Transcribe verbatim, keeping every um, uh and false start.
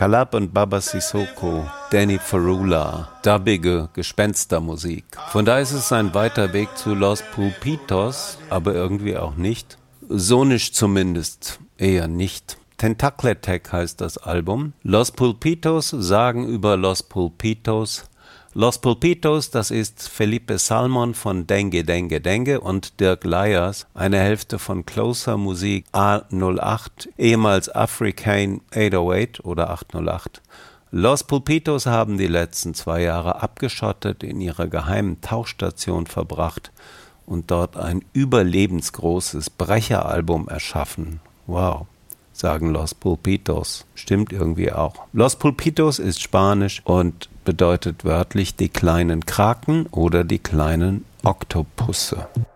Calab und Baba Sissoko, Danny Ferrula, dubbige Gespenstermusik. Von da ist es ein weiter Weg zu Los Pulpitos, aber irgendwie auch nicht. Sonisch zumindest eher nicht. Tentacle Attack heißt das Album. Los Pulpitos sagen über Los Pulpitos: Los Pulpitos, das ist Felipe Salmon von Dengue Dengue Dengue und Dirk Lyers, eine Hälfte von Closer Musik A null acht, ehemals Africane achthundertacht oder achthundertacht. Los Pulpitos haben die letzten zwei Jahre abgeschottet in ihrer geheimen Tauchstation verbracht und dort ein überlebensgroßes Brecheralbum erschaffen. Wow, sagen Los Pulpitos. Stimmt irgendwie auch. Los Pulpitos ist Spanisch und bedeutet wörtlich die kleinen Kraken oder die kleinen Oktopusse.